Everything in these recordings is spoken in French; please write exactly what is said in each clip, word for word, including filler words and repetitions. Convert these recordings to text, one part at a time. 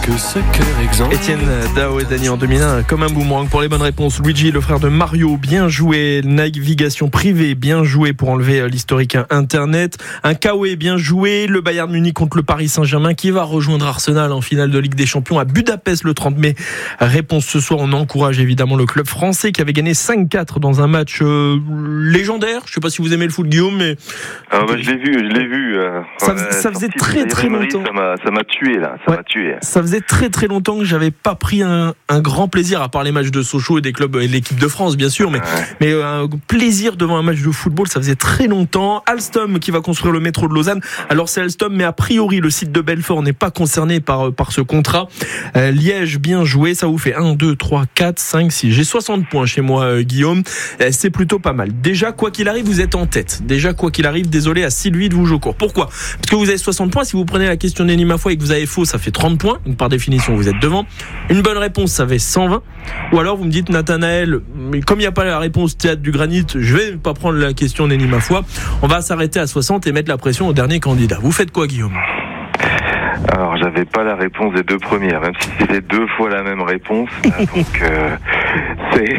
que ce cœur exempt. Étienne Dao et Dany en deux mille un, comme un boomerang pour les bonnes réponses. Luigi, le frère de Mario, bien joué. Navigation privée, bien joué pour enlever l'historique internet. Un K O E, bien joué. Le Bayern Munich contre le Paris Saint-Germain qui va rejoindre Arsenal en finale de Ligue des Champions à Budapest le trente mai. Réponse ce soir, on encourage évidemment le club français qui avait gagné cinq quatre dans un match euh, légendaire. Je ne sais pas si vous aimez le foot, Guillaume, mais... Ah bah, je l'ai vu, je l'ai vu. Euh, ça, ouais, ça faisait très très longtemps. Ça m'a, ça m'a tué là, ça ouais, m'a tué. Ça faisait très très longtemps que j'avais pas pris un, un grand plaisir, à part les matchs de Sochaux et des clubs et de l'équipe de France bien sûr, mais, ouais. mais un plaisir devant un match de football, ça faisait très longtemps. Alstom qui va construire le métro de Lausanne. Alors c'est Alstom, mais a priori le site de Belfort n'est pas concerné par, par ce contrat. Euh, Liège, bien joué, ça vous fait un, deux, trois, quatre, cinq, six. J'ai soixante points chez moi, euh, Guillaume. Euh, c'est plutôt pas mal. Déjà, quoi qu'il arrive, vous êtes en tête. Déjà, quoi qu'il arrive, désolé à Sylvie de vous jouer au cours. Pourquoi ? Parce que vous avez soixante points. Si vous prenez la question d'Annie Mafoy et que vous avez faux, ça fait trente points. Donc par définition, vous êtes devant. Une bonne réponse, ça fait cent vingt. Ou alors vous me dites, Nathanaël, mais comme il n'y a pas la réponse théâtre du granit, je vais pas prendre la question d'Annie Mafoy. On va s'arrêter à soixante et mettre la pression au dernier candidat. Vous faites quoi, Guillaume ? Alors, j'avais pas la réponse des deux premières, même si c'était deux fois la même réponse. Donc, euh, c'est...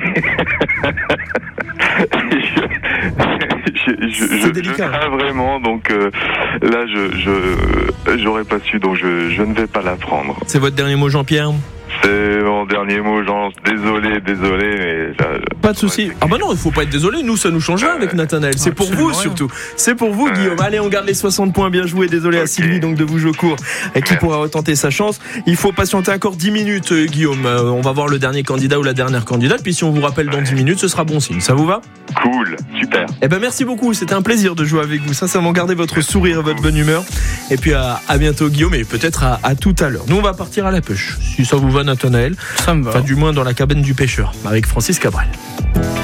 je, je, je, c'est je, délicat. Je crains vraiment, donc euh, là, je, je, j'aurais pas su, donc je, je ne vais pas la prendre. C'est votre dernier mot, Jean-Pierre ? C'est mon dernier mot, Jean. Désolé, désolé, mais... Là, pas de souci. Ah bah non, il faut pas être désolé. Nous, ça nous change rien avec Nathanaël. C'est pour vous, surtout. C'est pour vous, Guillaume. Allez, on garde les soixante points. Bien joué. Désolé okay. à Sylvie, donc, de vous jouer au cours. Et qui pourra retenter sa chance. Il faut patienter encore dix minutes, Guillaume. Euh, on va voir le dernier candidat ou la dernière candidate. Puis si on vous rappelle dans dix minutes, ce sera bon signe. Ça vous va ? Cool. Super. Eh ben, merci beaucoup. C'était un plaisir de jouer avec vous. Sincèrement, gardez votre sourire et votre bonne humeur. Et puis, à, à bientôt, Guillaume. Et peut-être à, à tout à l'heure. Nous, on va partir à la pêche. Si ça vous va, Nathanaël. Ça me va. Enfin, du moins dans la cabane du pêcheur, avec Francis Cabrel.